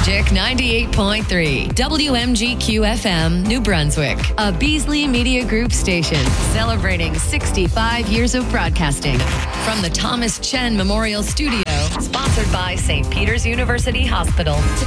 Magic 98.3, WMGQ FM, New Brunswick, a Beasley Media Group station celebrating 65 years of broadcasting from the Thomas Chen Memorial Studio, sponsored by St. Peter's University Hospital.